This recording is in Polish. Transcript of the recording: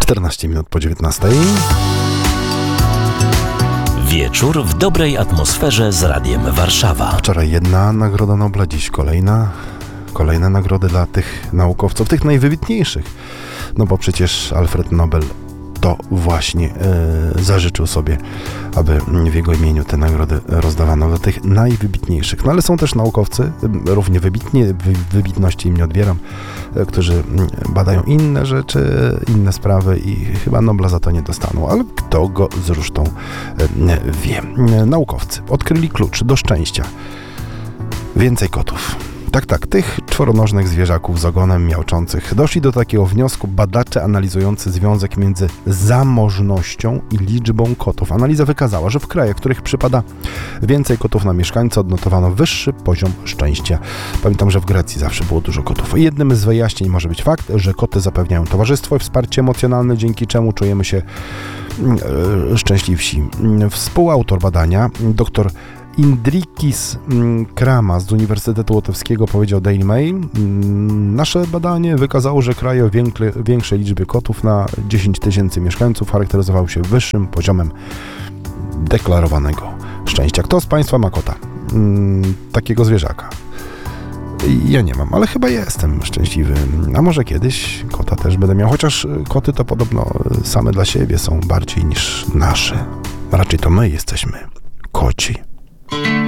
14 minut po 19. Wieczór w dobrej atmosferze z Radiem Warszawa. Wczoraj jedna nagroda Nobla, dziś kolejne nagrody dla tych naukowców, tych najwybitniejszych. No bo przecież Alfred Nobel to właśnie zażyczył sobie, aby w jego imieniu te nagrody rozdawano dla tych najwybitniejszych. No ale są też naukowcy, równie wybitni, wybitności im nie odbieram, którzy badają inne rzeczy, inne sprawy i chyba Nobla za to nie dostaną. Ale kto go zresztą wie. Naukowcy odkryli klucz do szczęścia. Więcej kotów. Tak, tych czworonożnych zwierzaków z ogonem miauczących. Doszli do takiego wniosku badacze analizujący związek między zamożnością i liczbą kotów. Analiza wykazała, że w krajach, w których przypada więcej kotów na mieszkańca, odnotowano wyższy poziom szczęścia. Pamiętam, że w Grecji zawsze było dużo kotów. Jednym z wyjaśnień może być fakt, że koty zapewniają towarzystwo i wsparcie emocjonalne, dzięki czemu czujemy się szczęśliwsi. Współautor badania, dr Indrikis Kramas z Uniwersytetu Łotewskiego powiedział Daily Mail: nasze badanie wykazało, że kraje o większej liczbie kotów na 10 tysięcy mieszkańców charakteryzowały się wyższym poziomem deklarowanego szczęścia. Kto z Państwa ma kota? Takiego zwierzaka? Ja nie mam, ale chyba jestem szczęśliwy. A może kiedyś kota też będę miał, chociaż koty to podobno same dla siebie są bardziej niż nasze. Raczej to my jesteśmy koci.